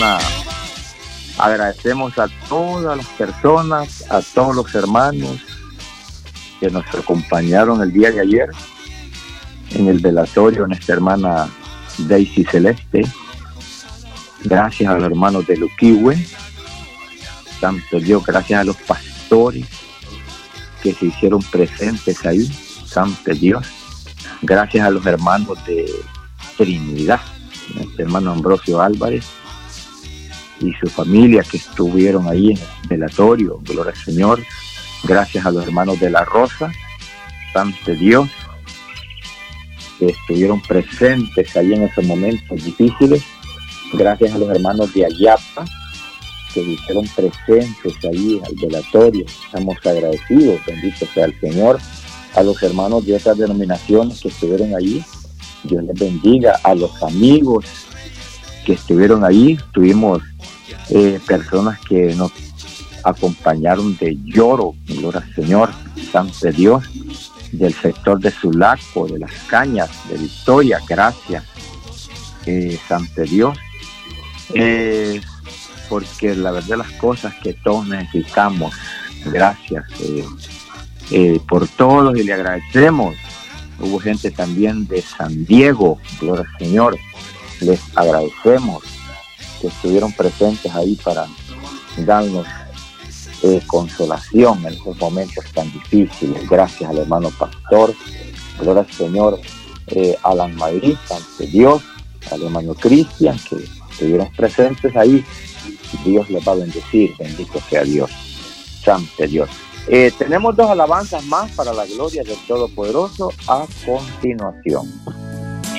semana agradecemos a todas las personas, a todos los hermanos que nos acompañaron el día de ayer en el velatorio de nuestra hermana Daisy Celeste. Gracias a los hermanos de Luquihue, santo Dios, gracias a los pastores que se hicieron presentes ahí, santo Dios, gracias a los hermanos de Trinidad, nuestro hermano Ambrosio Álvarez y su familia que estuvieron ahí en el velatorio, gloria al Señor. Gracias a los hermanos de La Rosa, santo Dios, que estuvieron presentes ahí en esos momentos difíciles. Gracias a los hermanos de Ayapa, que se hicieron presentes ahí al velatorio. Estamos agradecidos, bendito sea el Señor. A los hermanos de otras denominaciones que estuvieron ahí, Dios les bendiga. A los amigos que estuvieron ahí, tuvimos personas que nos acompañaron de lloro, gloria al Señor, santo Dios, del sector de Sulaco, de Las Cañas, de Victoria, gracias, santo Dios, porque la verdad las cosas que todos necesitamos, gracias por todos y le agradecemos. Hubo gente también de San Diego, gloria al Señor, les agradecemos que estuvieron presentes ahí para darnos consolación en esos momentos tan difíciles. Gracias al hermano pastor, gloria al Señor, Alan Madrid, santo Dios, al hermano Cristian, que estuvieron presentes ahí. Dios les va a bendecir, bendito sea Dios, santo Dios. Tenemos 2 alabanzas más para la gloria del Todopoderoso a continuación.